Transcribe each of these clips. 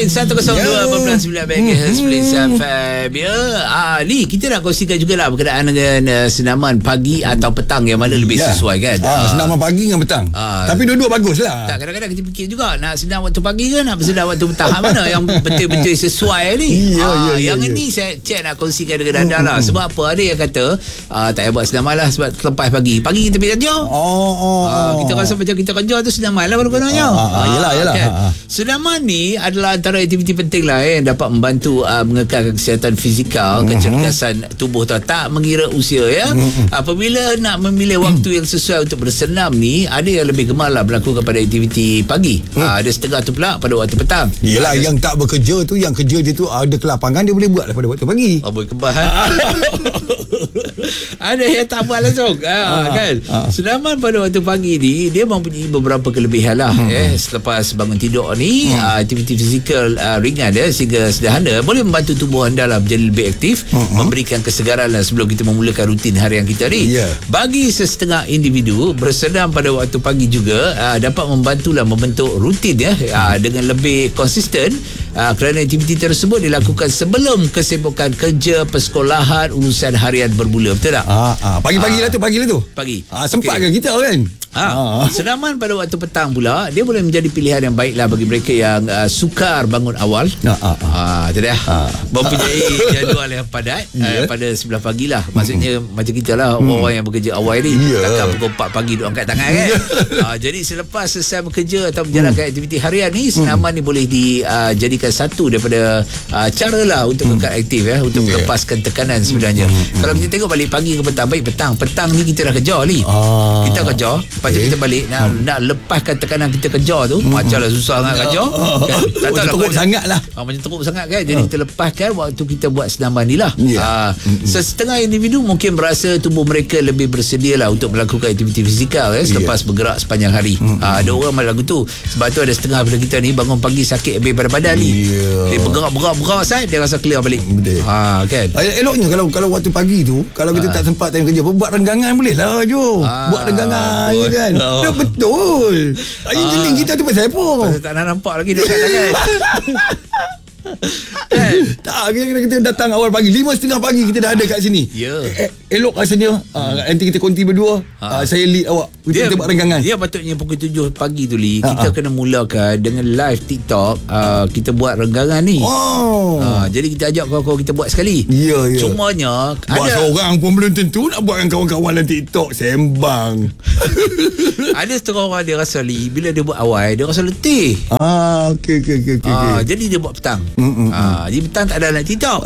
102.9 MHz Plains FM. Ni kita nak kongsikan jugalah berkenaan dengan senaman pagi atau petang yang mana lebih sesuai kan. Senaman pagi dengan petang. Tapi dua-dua bagus lah. Tak, kadang-kadang kita fikir juga nak senam waktu pagi ke nak bersenam waktu petang. Mana yang betul-betul sesuai ni. Yang ini saya nak kongsikan dengan anda lah. Sebab apa, ada yang kata tak payah buat senaman lah sebab terlepas pagi. Pagi kita pergi kerja. Kita rasa macam kita kerja tu senaman lah kononnya. Yelah. Kan? Senaman ni adalah antara aktiviti penting lah yang dapat membantu mengekalkan kesihatan fizikal, kecerdasan tubuh tu, tak mengira usia ya. Apabila nak memilih waktu yang sesuai untuk bersenam ni, ada yang lebih gemar lah melakukan pada aktiviti pagi. Ada setengah tu pula pada waktu petang. Yelah, yang tak bekerja tu, yang kerja dia tu ada kelapangan, dia boleh buat pada waktu pagi. Boleh kebah ada yang tak buat langsung kan. Senaman pada waktu pagi ni dia mempunyai beberapa kelebihan lah. Selepas bangun tidur ni, aktiviti fizikal ringan sehingga sederhana boleh membantu tubuh anda lah menjadi lebih aktif, memberikan kesegaran lah sebelum kita memulakan rutin harian kita ni. Bagi sesetengah individu, bersenam pada waktu pagi juga dapat membantulah membentuk rutin dengan lebih konsisten, kerana aktiviti tersebut dilakukan sebelum kesibukan kerja, persekolahan, urusan harian bermula. Betul tak? Pagi-pagi lah tu. Pagi. Sempat ke kita kan? Senaman pada waktu petang pula, dia boleh menjadi pilihan yang baiklah bagi mereka yang sukar bangun awal. Mempunyai jadual yang padat pada 9 pagi lah. Maksudnya macam kita lah, orang-orang yang bekerja awal ni takkan pukul 4 pagi duk angkat tangan kan. Jadi selepas selesai bekerja atau menjalankan aktiviti harian ni, senaman ni boleh dijadikan satu daripada cara lah untuk kekal aktif untuk melepaskan tekanan sebenarnya. Kalau kita tengok balik pagi ke petang, baik petang ni kita dah kerja ni. Kita kerja, lepas tu kita balik nak lepaskan tekanan kita kerja tu, macam lah susah nak kerja kan? Teruk sangat lah. Macam teruk sangat kan. Jadi kita lepaskan waktu kita buat senaman ni lah. Setengah individu mungkin berasa tubuh mereka lebih bersedia lah untuk melakukan aktiviti fizikal selepas bergerak sepanjang hari. Ada orang malah lagu tu. Sebab tu ada setengah daripada kita ni bangun pagi sakit habis pada badan ni. Dia bergerak saat dia rasa clear balik. Kan. Eloknya kalau waktu pagi tu, kalau kita tak sempat time kerja, buat renggangan boleh lah Jo. Buat renggangan je kan. Dah betul. Jeling kita tu pasal apa? Pasal tak nak nampak lagi dekat tangan. Tak, kita datang awal pagi 5:30 pagi kita dah ada kat sini. Elok rasanya. Nanti kita konti berdua. Saya lead awak. Kita buat renggangan. Dia patutnya pukul 7 pagi tu Li, kita kena mulakan dengan live TikTok. Kita buat renggangan ni. Jadi kita ajak kawan-kawan kita buat sekali. Cumanya buat seorang pun belum tentu nak buat dengan kawan-kawan dalam TikTok. Sembang. Ada setengah orang dia rasa Li, bila dia buat awal dia rasa letih. Okey. Jadi dia buat petang. Jadi petang tak ada nak TikTok.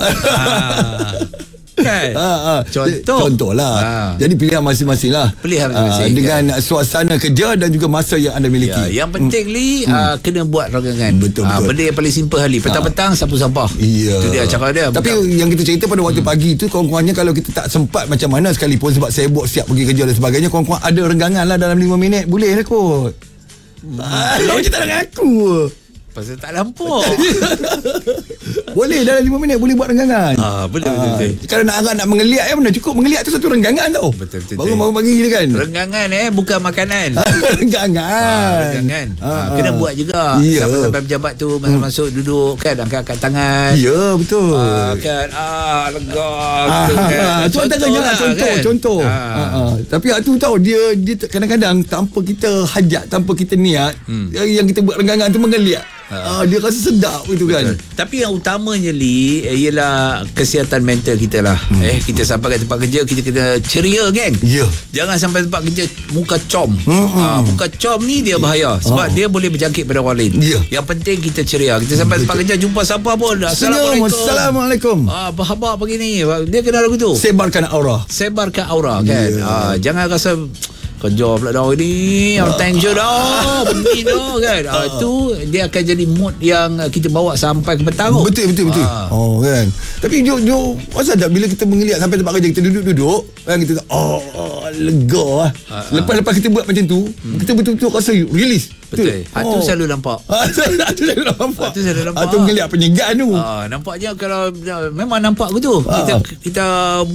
Kan? Contohlah. Jadi pilihan masing-masing lah. Dengan suasana kerja dan juga masa yang anda miliki. Yang penting Li, kena buat renggangan. Betul. Benda yang paling simple Li. Petang-petang sapu sampah. Itu dia cara dia. Tapi yang kita cerita pada waktu pagi tu, kawan-kawannya kalau kita tak sempat macam mana sekalipun sebab sibuk siap pergi kerja dan sebagainya, kawan-kawan ada renggangan lah dalam 5 minit. Boleh lah kot. Kalau macam tak nak aku pasal tak nampak. Boleh dalam 5 minit boleh buat renggangan. Betul. Kalau nak mengeliat mana cukup mengeliat tu satu renggangan tau. Betul. Bangun pagi je kan. Renggangan bukan makanan. Renggangan. Kena buat juga. Sampai pejabat tu masuk duduk kan, angkat tangan. Ya betul. Kan lega. Tu antaranya lah contoh. Tapi tu tahu dia kadang-kadang tanpa kita hajat, tanpa kita niat, yang kita buat renggangan tu mengeliat. Dia rasa sedap itu kan. Tapi yang utamanya Li, ialah kesihatan mental kita lah. Kita sampai kat tempat kerja, kita kena ceria kan. Jangan sampai tempat kerja muka com. Muka com ni dia bahaya sebab dia boleh berjangkit pada orang lain. Yang penting kita ceria. Kita sampai tempat kerja jumpa siapa pun, Assalamualaikum. Apa khabar pagi ni? Dia kena lagu tu. Sebarkan aura kan. Jangan rasa kerja pula dah ni, tension dah, begini dah kan. Itu dia akan jadi mood yang kita bawa sampai ke petang. Betul. Kan. Tapi Jo masa tak bila kita mengeliat sampai tempat kerja, kita duduk kan, kita lega lah. Lepas kita buat macam tu, kita betul-betul rasa release. Betul. Itu selalu nampak. Itu selalu nampak. Itu mengeliat penyegan tu. Nampaknya kalau memang nampak betul. Kita buat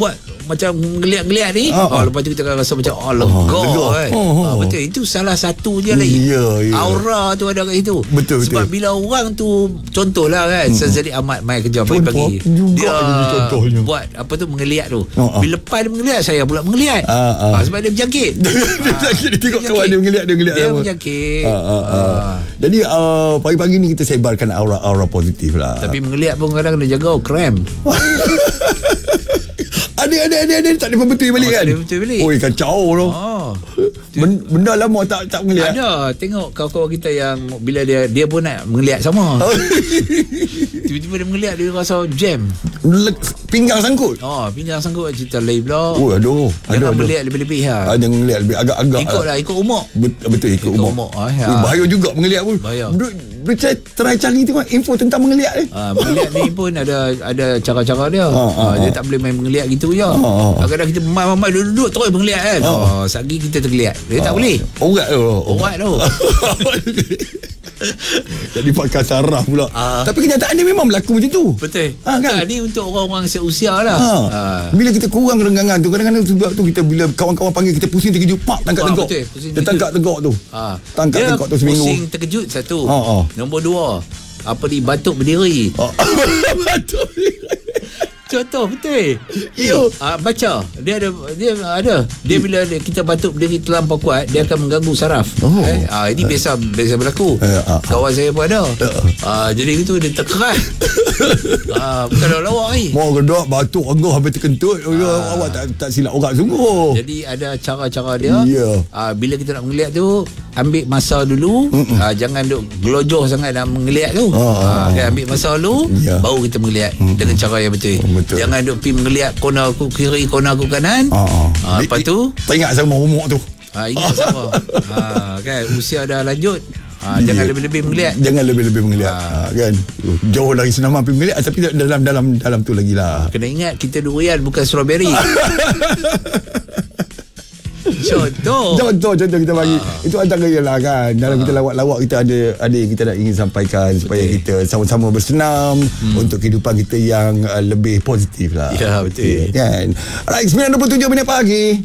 macam geliat-geliat ni. Lepas tu kita akan rasa macam lega kan. Betul, itu salah satu je lagi. Aura tu ada kat situ. Betul. Sebab bila orang tu, contohlah kan, Sazali Ahmad main kerja pagi-pagi, dia buat apa tu, mengeliat tu. Bila lepas dia mengeliat, saya pula mengeliat. Sebab dia berjangkit. Dia tengok kawan dia mengeliat. Dia berjangkit. Jadi pagi-pagi ni kita sebarkan aura positif lah. Tapi mengeliat pun kadang kena jaga krem. Ada tak ada betul balik kan? Tak ada betul balik. Oi, kacau tu. Benda lama tak mengeliat. Ada, tengok kawan-kawan kita yang bila dia pun nak mengeliat sama. Tiba-tiba dia mengeliat, dia rasa jam. Pinggang sangkut. Pinggang sangkut, cerita lain pula. Aduh. Jangan melihat lebih-lebih lah. Jangan melihat lebih agak-agak. Ikut umur. Betul, ikut umur. Bahaya juga mengeliat pun. Bahaya. Try cari tengok info tentang mengeliat ni. Mengeliat ni pun ada cara-cara dia. Dia tak boleh main mengeliat gitu je. Kadang-kadang kita mamai duduk terus mengeliat kan. Sagi kita tergeliat. Dia tak boleh. Orat tu. Jadi pakai saraf pula. Tapi kenyataan dia memang berlaku macam tu. Betul. Kan? Ni untuk orang-orang seusia lah. Bila kita kurang renggangan tu, kadang-kadang sebab tu kita bila kawan-kawan panggil kita pusing terkejut, tangkap tegak. Dia tangkap tegak tu. Tangkap tegak tu seminggu. Pusing terkejut satu. Nombor 2, apa ni, batuk berdiri. Batuk berdiri. Contoh betul. Baca. Dia ada. Dia bila kita batuk berdiri terlampau kuat, dia akan mengganggu saraf. Ini biasa berlaku. Kawan saya pun ada. Jadi itu dia terkeras. Bukan lawak ni. Mau gedok batuk angguh habis terkentut. Awak tak silap orang sungguh. Jadi ada cara-cara dia. Bila kita nak mengeliat tu, ambil masa dulu. Jangan duk gelojoh sangat dalam mengeliat tu. Ambil masa dulu, baru kita mengeliat dengan cara yang betul. Jangan duk pergi mengeliat kona aku kiri, kona aku kanan. Lepas tu tak ingat sama umur tu. Ingat sama. Kan usia dah lanjut. Jangan lebih-lebih mengeliat. Jangan lebih-lebih mengeliat. Kan. Jauh dari senaman pergi mengeliat, tapi dalam tu lagi lah. Kena ingat kita durian bukan strawberry. Contoh kita bagi. Itu antara ialah kan, dalam kita lawak-lawak kita ada yang kita nak ingin sampaikan supaya kita sama-sama bersenam untuk kehidupan kita yang lebih positif lah. Ya, betul. Kan. Alright, 9:27 pagi.